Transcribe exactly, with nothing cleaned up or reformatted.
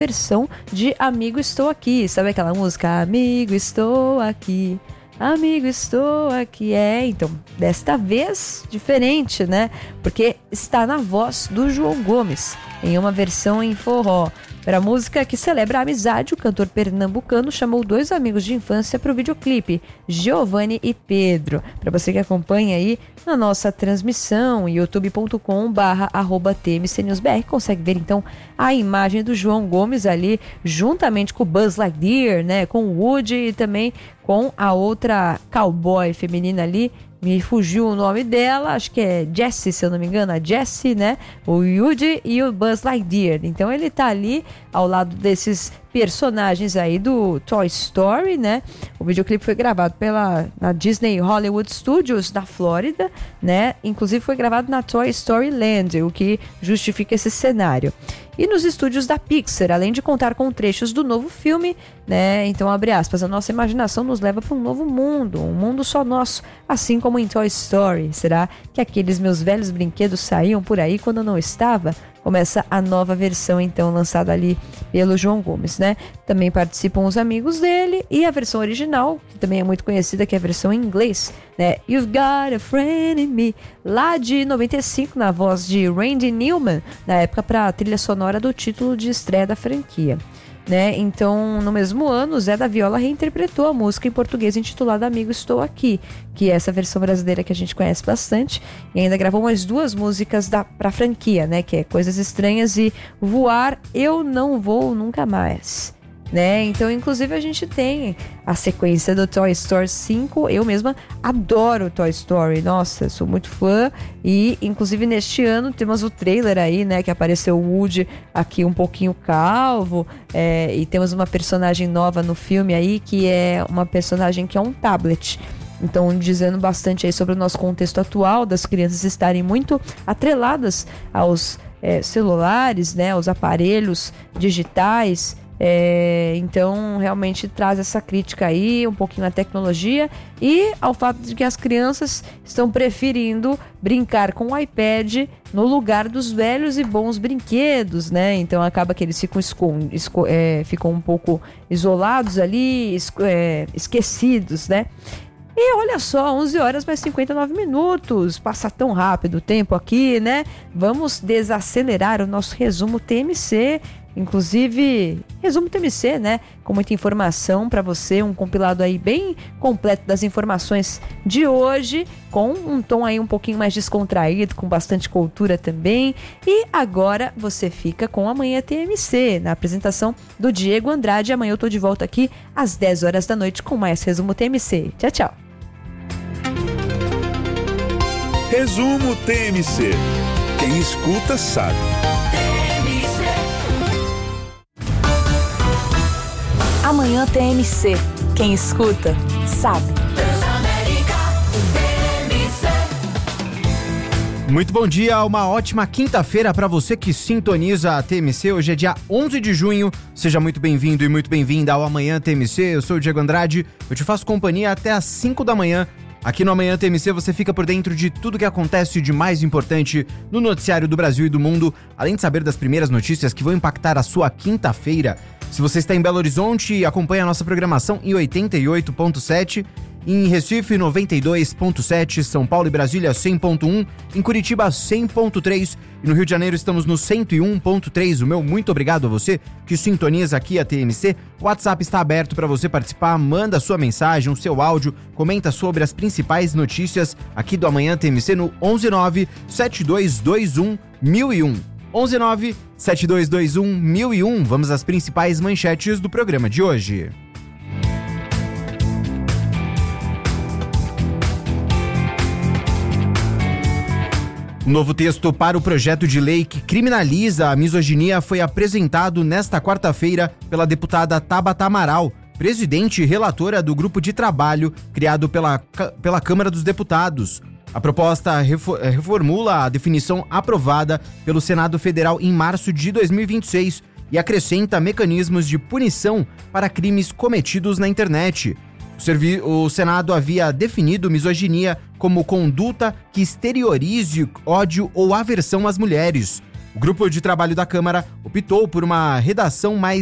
versão de Amigo Estou Aqui. Sabe aquela música? Amigo Estou Aqui, amigo estou aqui. É, então, desta vez diferente, né? Porque está na voz do João Gomes, em uma versão em forró. Para a música que celebra a amizade, o cantor pernambucano chamou dois amigos de infância para o videoclipe, Giovanni e Pedro. Para você que acompanha aí na nossa transmissão, youtube ponto com barra arroba T M C News B R, consegue ver então a imagem do João Gomes ali, juntamente com o Buzz Lightyear, né, com o Woody e também com a outra cowboy feminina ali. Me fugiu o nome dela, acho que é Jessie, se eu não me engano, a Jessie, né? O Woody e o Buzz Lightyear. Então ele tá ali ao lado desses personagens aí do Toy Story, né? O videoclipe foi gravado pela na Disney Hollywood Studios, da Flórida, né? Inclusive foi gravado na Toy Story Land, o que justifica esse cenário. E nos estúdios da Pixar, além de contar com trechos do novo filme, né? Então, abre aspas, a nossa imaginação nos leva para um novo mundo, um mundo só nosso, assim como em Toy Story. Será que aqueles meus velhos brinquedos saíam por aí quando eu não estava? Começa a nova versão, então, lançada ali pelo João Gomes, né? Também participam os amigos dele e a versão original, que também é muito conhecida, que é a versão em inglês, né? You've Got a Friend in Me, lá de noventa e cinco, na voz de Randy Newman, na época para a trilha sonora do título de estreia da franquia. Né? Então, no mesmo ano, o Zé da Viola reinterpretou a música em português intitulada Amigo Estou Aqui, que é essa versão brasileira que a gente conhece bastante, e ainda gravou mais duas músicas da, pra franquia, né? Que é Coisas Estranhas e Voar Eu Não Vou Nunca Mais. Né? Então, inclusive, a gente tem a sequência do Toy Story cinco. Eu mesma adoro Toy Story. Nossa, sou muito fã. E, inclusive, neste ano temos o trailer aí, né? Que apareceu o Woody aqui um pouquinho calvo. É, e temos uma personagem nova no filme aí, que é uma personagem que é um tablet. Então, dizendo bastante aí sobre o nosso contexto atual, das crianças estarem muito atreladas aos é, celulares, né? Aos aparelhos digitais. É, então realmente traz essa crítica aí, um pouquinho à tecnologia e ao fato de que as crianças estão preferindo brincar com o iPad no lugar dos velhos e bons brinquedos, né? Então acaba que eles ficam, esco- esco- é, ficam um pouco isolados ali, esco- é, esquecidos, né? E olha só, onze horas mais cinquenta e nove minutos, passa tão rápido o tempo aqui, né? Vamos desacelerar o nosso resumo T M C. Inclusive, resumo T M C, né? Com muita informação para você, um compilado aí bem completo das informações de hoje, com um tom aí um pouquinho mais descontraído, com bastante cultura também. E agora você fica com Amanhã T M C, na apresentação do Diego Andrade. Amanhã eu tô de volta aqui às dez horas da noite com mais resumo T M C. Tchau, tchau. Resumo T M C. Quem escuta sabe. Amanhã T M C. Quem escuta, sabe. Muito bom dia, uma ótima quinta-feira para você que sintoniza a T M C. Hoje é dia onze de junho. Seja muito bem-vindo e muito bem-vinda ao Amanhã T M C. Eu sou o Diego Andrade. Eu te faço companhia até às cinco da manhã. Aqui no Amanhã T M C você fica por dentro de tudo que acontece de mais importante no noticiário do Brasil e do mundo, além de saber das primeiras notícias que vão impactar a sua quinta-feira. Se você está em Belo Horizonte, acompanhe a nossa programação em oitenta e oito ponto sete, em Recife noventa e dois ponto sete, São Paulo e Brasília cem ponto um, em Curitiba cem ponto três e no Rio de Janeiro estamos no cento e um ponto três. O meu muito obrigado a você que sintoniza aqui a T M C. O WhatsApp está aberto para você participar, manda sua mensagem, o seu áudio, comenta sobre as principais notícias aqui do Amanhã T M C no onze nove sete dois dois um mil e um. onze nove sete dois dois um mil e um. Vamos às principais manchetes do programa de hoje. O novo texto para o projeto de lei que criminaliza a misoginia foi apresentado nesta quarta-feira pela deputada Tabata Amaral, presidente e relatora do grupo de trabalho criado pela, pela Câmara dos Deputados. A proposta reformula a definição aprovada pelo Senado Federal em março de dois mil e vinte e seis e acrescenta mecanismos de punição para crimes cometidos na internet. O, servi- o Senado havia definido misoginia como conduta que exteriorize ódio ou aversão às mulheres. O grupo de trabalho da Câmara optou por uma redação mais